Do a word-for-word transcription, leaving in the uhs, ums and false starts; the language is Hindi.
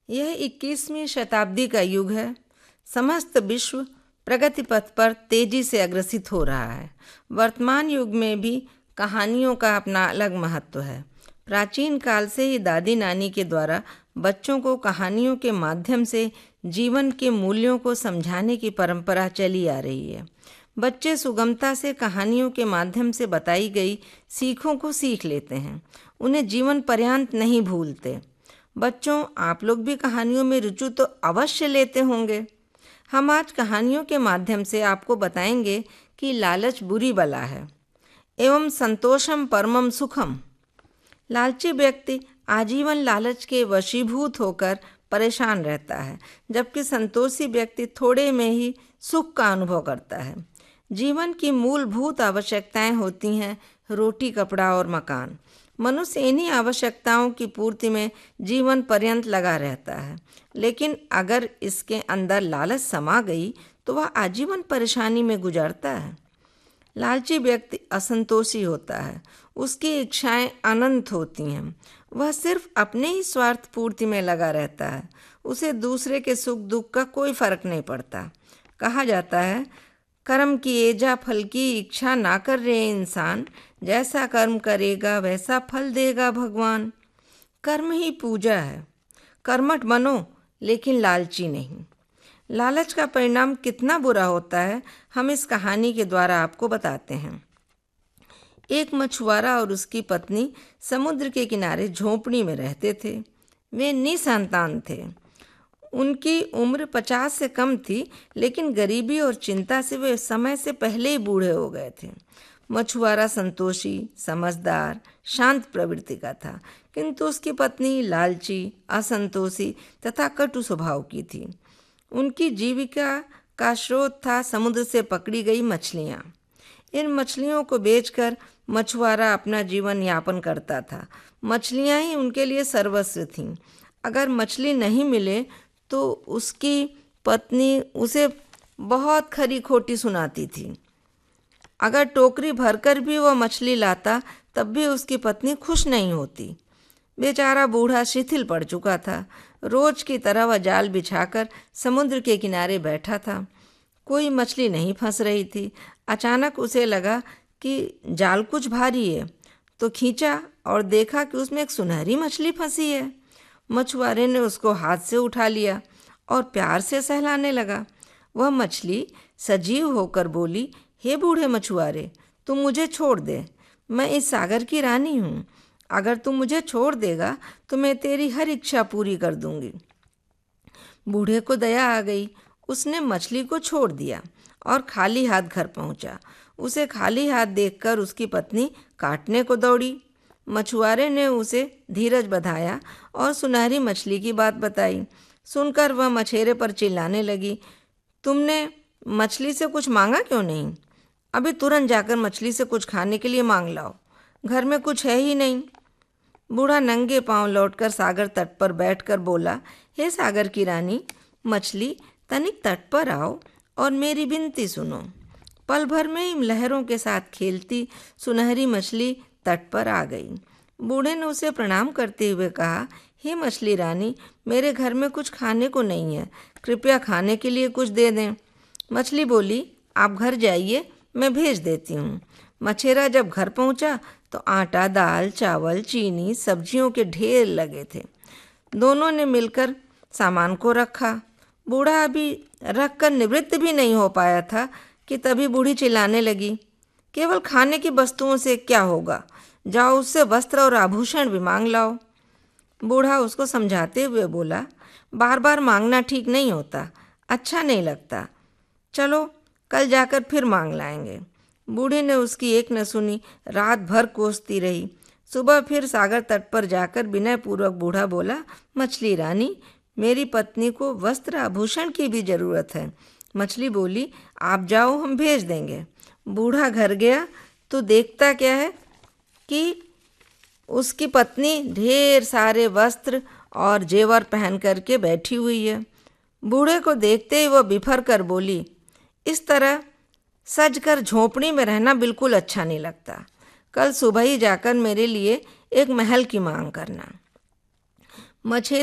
यह इक्कीसवीं शताब्दी का युग है। समस्त विश्व प्रगति पथ पर तेजी से अग्रसित हो रहा है। वर्तमान युग में भी कहानियों का अपना अलग महत्व है। प्राचीन काल से ही दादी नानी के द्वारा बच्चों को कहानियों के माध्यम से जीवन के मूल्यों को समझाने की परंपरा चली आ रही है। बच्चे सुगमता से कहानियों के माध्यम से बताई गई सीखों को सीख लेते हैं, उन्हें जीवन पर्यंत नहीं भूलते। बच्चों, आप लोग भी कहानियों में रुचि तो अवश्य लेते होंगे। हम आज कहानियों के माध्यम से आपको बताएंगे कि लालच बुरी बला है एवं संतोषम परमम सुखम। लालची व्यक्ति आजीवन लालच के वशीभूत होकर परेशान रहता है, जबकि संतोषी व्यक्ति थोड़े में ही सुख का अनुभव करता है। जीवन की मूलभूत आवश्यकताएं होती हैं रोटी, कपड़ा और मकान। मनुष्य इन्हीं आवश्यकताओं की पूर्ति में जीवन पर्यंत लगा रहता है, लेकिन अगर इसके अंदर लालच समा गई तो वह आजीवन परेशानी में गुजरता है। लालची व्यक्ति असंतोषी होता है, उसकी इच्छाएं अनंत होती हैं। वह सिर्फ अपने ही स्वार्थ पूर्ति में लगा रहता है, उसे दूसरे के सुख दुख का कोई फर्क नहीं पड़ता। कहा जाता है, कर्म की एजा फल की इच्छा ना कर रहे इंसान, जैसा कर्म करेगा वैसा फल देगा भगवान। कर्म ही पूजा है। कर्मठ बनो लेकिन लालची नहीं। लालच का परिणाम कितना बुरा होता है, हम इस कहानी के द्वारा आपको बताते हैं। एक मछुआरा और उसकी पत्नी समुद्र के किनारे झोंपड़ी में रहते थे। वे निसंतान थे। उनकी उम्र पचास से कम थी, लेकिन गरीबी और चिंता से वे समय से पहले ही बूढ़े हो गए थे। मछुआरा संतोषी, समझदार, शांत प्रवृत्ति का था, किंतु उसकी पत्नी लालची, असंतोषी तथा कटु स्वभाव की थी। उनकी जीविका का स्रोत था समुद्र से पकड़ी गई मछलियाँ। इन मछलियों को बेचकर मछुआरा अपना जीवन यापन करता था। मछलियाँ ही उनके लिए सर्वस्व थीं। अगर मछली नहीं मिले तो उसकी पत्नी उसे बहुत खरी खोटी सुनाती थी। अगर टोकरी भरकर भी वह मछली लाता तब भी उसकी पत्नी खुश नहीं होती। बेचारा बूढ़ा शिथिल पड़ चुका था। रोज की तरह वह जाल बिछाकर समुद्र के किनारे बैठा था। कोई मछली नहीं फंस रही थी। अचानक उसे लगा कि जाल कुछ भारी है, तो खींचा और देखा कि उसमें एक सुनहरी मछली फंसी है। मछुआरे ने उसको हाथ से उठा लिया और प्यार से सहलाने लगा। वह मछली सजीव होकर बोली, हे बूढ़े मछुआरे, तुम मुझे छोड़ दे। मैं इस सागर की रानी हूँ। अगर तुम मुझे छोड़ देगा तो मैं तेरी हर इच्छा पूरी कर दूंगी। बूढ़े को दया आ गई। उसने मछली को छोड़ दिया और खाली हाथ घर पहुँचा। उसे खाली हाथ देखकर उसकी पत्नी काटने को दौड़ी। मछुआरे ने उसे धीरज बधाया और सुनहरी मछली की बात बताई। सुनकर वह मछेरे पर चिल्लाने लगी, तुमने मछली से कुछ मांगा क्यों नहीं? अभी तुरंत जाकर मछली से कुछ खाने के लिए मांग लाओ। घर में कुछ है ही नहीं। बूढ़ा नंगे पांव लौटकर सागर तट पर बैठकर बोला, हे सागर की रानी, मछली तनिक तट पर आओ और मेरी विनती सुनो। पल भर में ही लहरों के साथ खेलती सुनहरी मछली तट पर आ गई। बूढ़े ने उसे प्रणाम करते हुए कहा, हे मछली रानी, मेरे घर में कुछ खाने को नहीं है, कृपया खाने के लिए कुछ दे दें। मछली बोली, आप घर जाइए, मैं भेज देती हूँ। मछेरा जब घर पहुँचा तो आटा, दाल, चावल, चीनी, सब्जियों के ढेर लगे थे। दोनों ने मिलकर सामान को रखा। बूढ़ा अभी रख कर निवृत्त भी नहीं हो पाया था कि तभी बूढ़ी चिल्लाने लगी, केवल खाने की वस्तुओं से क्या होगा? जाओ उससे वस्त्र और आभूषण भी मांग लाओ। बूढ़ा उसको समझाते हुए बोला, बार बार मांगना ठीक नहीं होता, अच्छा नहीं लगता। चलो कल जाकर फिर मांग लाएंगे। बूढ़ी ने उसकी एक न सुनी, रात भर कोसती रही। सुबह फिर सागर तट पर जाकर विनयपूर्वक बूढ़ा बोला, मछली रानी, मेरी पत्नी को वस्त्र आभूषण की भी ज़रूरत है। मछली बोली, आप जाओ, हम भेज देंगे। बूढ़ा घर गया तो देखता क्या है कि उसकी पत्नी ढेर सारे वस्त्र और जेवर पहन करके बैठी हुई है। बूढ़े को देखते ही वह बिफर कर बोली, इस तरह सज कर झोंपड़ी में रहना बिल्कुल अच्छा नहीं लगता। कल सुबह ही जाकर मेरे लिए एक महल की मांग करना। मछेरे